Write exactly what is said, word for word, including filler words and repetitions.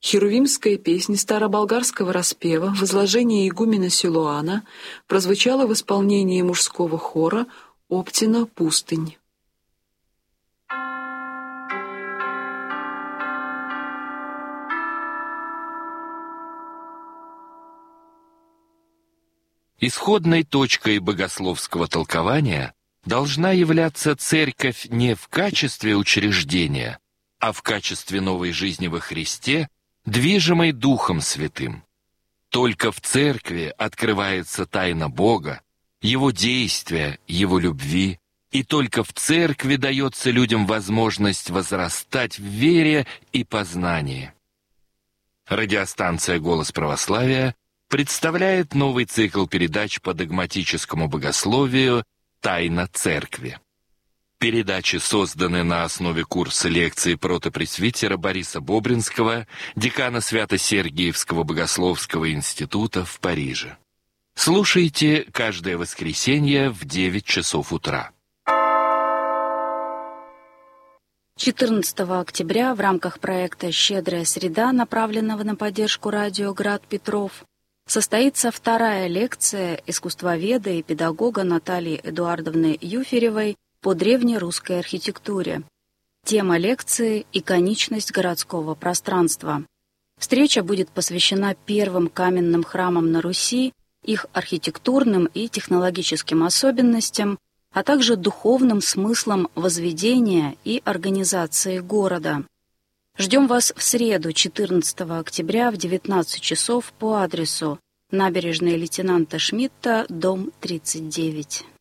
Херувимская песнь староболгарского распева в изложении игумена Силуана прозвучала в исполнении мужского хора Оптина «Пустынь». Исходной точкой богословского толкования должна являться церковь не в качестве учреждения, а в качестве новой жизни во Христе, движимой Духом Святым. Только в церкви открывается тайна Бога, Его действия, Его любви, и только в церкви дается людям возможность возрастать в вере и познании. Радиостанция «Голос православия» представляет новый цикл передач по догматическому богословию «Тайна Церкви». Передачи созданы на основе курса лекций протопресвитера Бориса Бобринского, декана Свято-Сергиевского богословского института в Париже. Слушайте каждое воскресенье в девять часов утра. четырнадцатого октября в рамках проекта «Щедрая среда», направленного на поддержку радио «Град Петров», состоится вторая лекция искусствоведа и педагога Натальи Эдуардовны Юферевой по древнерусской архитектуре. Тема лекции «Иконичность городского пространства». Встреча будет посвящена первым каменным храмам на Руси, их архитектурным и технологическим особенностям, а также духовным смыслам возведения и организации города. Ждем вас в среду, четырнадцатого октября в девятнадцать часов по адресу: набережная лейтенанта Шмидта, дом тридцать девять.